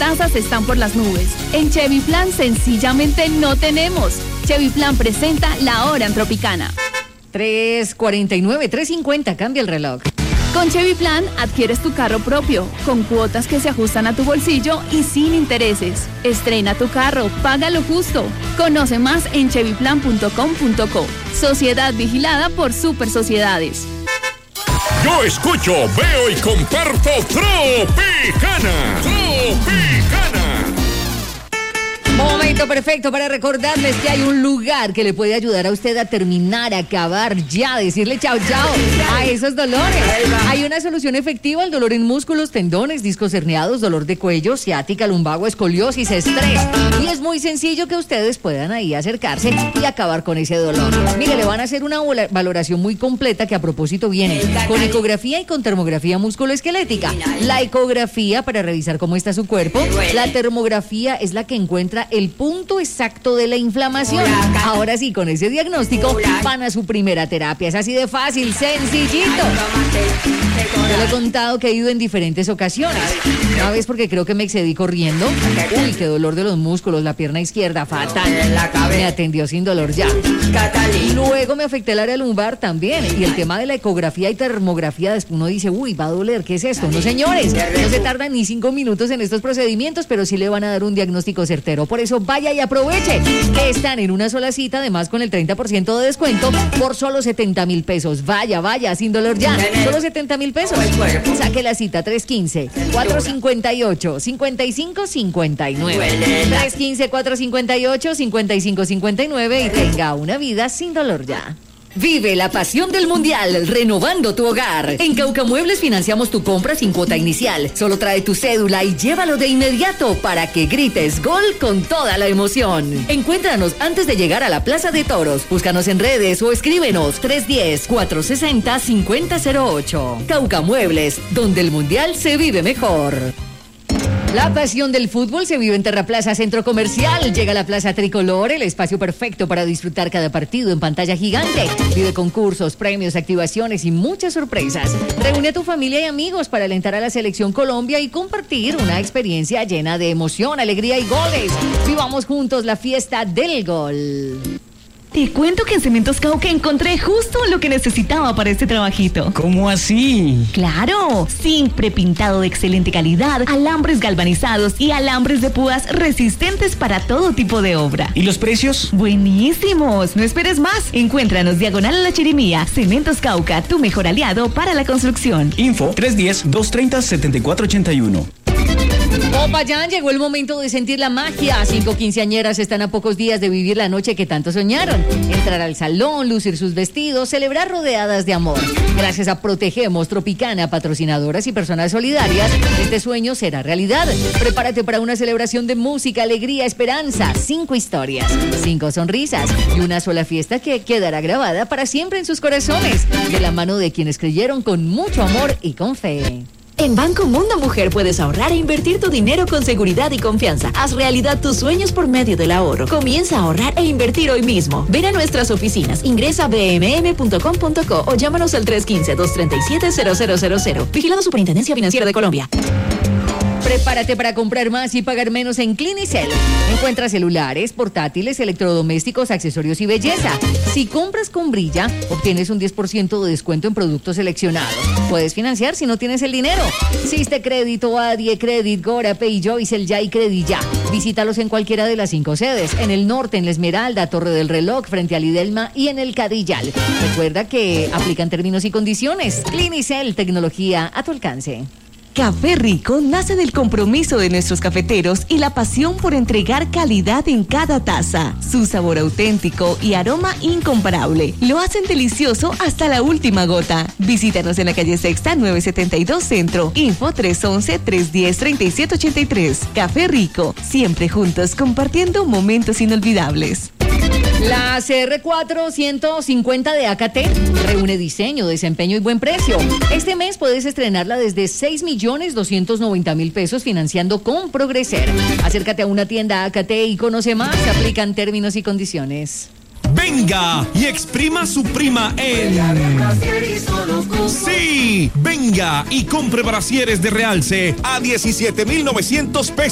tasas están por las nubes. En Chevy Plan sencillamente no tenemos. Chevy Plan presenta la hora en Tropicana. 3:49, 3:50, cambia el reloj. Con Chevy Plan adquieres tu carro propio, con cuotas que se ajustan a tu bolsillo y sin intereses. Estrena tu carro, págalo justo. Conoce más en chevyplan.com.co. Sociedad vigilada por Super Sociedades. Yo escucho, veo y comparto Tropicana. Tropicana. Momento perfecto para recordarles que hay un lugar que le puede ayudar a usted a terminar, a acabar ya, decirle chao chao a esos dolores. Hay una solución efectiva al dolor en músculos, tendones, discos herniados, dolor de cuello, ciática, lumbago, escoliosis, estrés. Y es muy sencillo que ustedes puedan ahí acercarse y acabar con ese dolor. Mire, le van a hacer una valoración muy completa que a propósito viene con ecografía y con termografía musculoesquelética. La ecografía para revisar cómo está su cuerpo, la termografía es la que encuentra el punto exacto de la inflamación. Ahora sí, con ese diagnóstico van a su primera terapia. Es así de fácil, sencillito. Yo le he contado que he ido en diferentes ocasiones. Una vez porque creo que me excedí corriendo. Uy, qué dolor de los músculos, la pierna izquierda, fatal. Me atendió sin dolor ya. Luego me afecté el área lumbar también. Y el tema de la ecografía y termografía, después uno dice, uy, va a doler, ¿qué es esto? No, señores, no se tardan ni 5 minutos en estos procedimientos, pero sí le van a dar un diagnóstico certero. Por eso vaya y aproveche que están en una sola cita, además con el 30% de descuento por solo 70,000 pesos. Vaya, sin dolor ya. Solo 70,000 pesos. Saque la cita 315-458-5559. 315-458-5559 y tenga una vida sin dolor ya. Vive la pasión del Mundial, renovando tu hogar. En Cauca Muebles financiamos tu compra sin cuota inicial. Solo trae tu cédula y llévalo de inmediato para que grites gol con toda la emoción. Encuéntranos antes de llegar a la Plaza de Toros. Búscanos en redes o escríbenos 310-460-5008. Cauca Muebles, donde el Mundial se vive mejor. La pasión del fútbol se vive en Terraplaza Centro Comercial. Llega la Plaza Tricolor, el espacio perfecto para disfrutar cada partido en pantalla gigante. Vive concursos, premios, activaciones y muchas sorpresas. Reúne a tu familia y amigos para alentar a la Selección Colombia y compartir una experiencia llena de emoción, alegría y goles. Vivamos juntos la fiesta del gol. Te cuento que en Cementos Cauca encontré justo lo que necesitaba para este trabajito. ¿Cómo así? ¡Claro! Zinc prepintado de excelente calidad, alambres galvanizados y alambres de púas resistentes para todo tipo de obra. ¿Y los precios? ¡Buenísimos! No esperes más. Encuéntranos diagonal a la Chirimía. Cementos Cauca, tu mejor aliado para la construcción. Info 310-230-7481. Popayán, llegó el momento de sentir la magia. 5 quinceañeras están a pocos días de vivir la noche que tanto soñaron. Entrar al salón, lucir sus vestidos, celebrar rodeadas de amor. Gracias a Protegemos Tropicana, patrocinadoras y personas solidarias, este sueño será realidad. Prepárate para una celebración de música, alegría, esperanza. 5 historias, 5 sonrisas y una sola fiesta que quedará grabada para siempre en sus corazones. De la mano de quienes creyeron con mucho amor y con fe. En Banco Mundo Mujer puedes ahorrar e invertir tu dinero con seguridad y confianza. Haz realidad tus sueños por medio del ahorro. Comienza a ahorrar e invertir hoy mismo. Ven a nuestras oficinas, ingresa a bmm.com.co o llámanos al 315-237-0000. Vigilado Superintendencia Financiera de Colombia. Prepárate para comprar más y pagar menos en Clinicel. Encuentra celulares, portátiles, electrodomésticos, accesorios y belleza. Si compras con Brilla, obtienes un 10% de descuento en productos seleccionados. Puedes financiar si no tienes el dinero. Siste Crédito, Adie, Credit, Gora, Payjoy, Ya y Credit Ya. Visítalos en cualquiera de las 5 sedes. En el norte, en La Esmeralda, Torre del Reloj, frente a Lidelma y en el Cadillal. Recuerda que aplican términos y condiciones. Clinicel, tecnología a tu alcance. Café Rico nace del compromiso de nuestros cafeteros y la pasión por entregar calidad en cada taza. Su sabor auténtico y aroma incomparable lo hacen delicioso hasta la última gota. Visítanos en la calle Sexta 972 Centro. Info 311-310-3783. Café Rico, siempre juntos compartiendo momentos inolvidables. La CR4 150 de AKT reúne diseño, desempeño y buen precio. Este mes puedes estrenarla desde 6.290.000 pesos financiando con Progreser. Acércate a una tienda AKT y conoce más. Se aplican términos y condiciones. Venga y exprima su prima en... Sí, venga y compre brasieres de realce a 17.900 pesos.